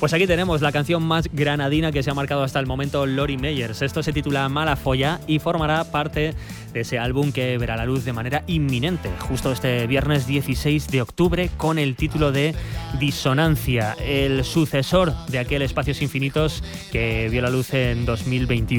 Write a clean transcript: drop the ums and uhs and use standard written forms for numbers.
Pues aquí tenemos la canción más granadina que se ha marcado hasta el momento Lori Meyers. Esto se titula Mala Folla y formará parte de ese álbum que verá la luz de manera inminente, justo este viernes 16 de octubre, con el título de Disonancia, el sucesor de aquel Espacios Infinitos que vio la luz en 2021.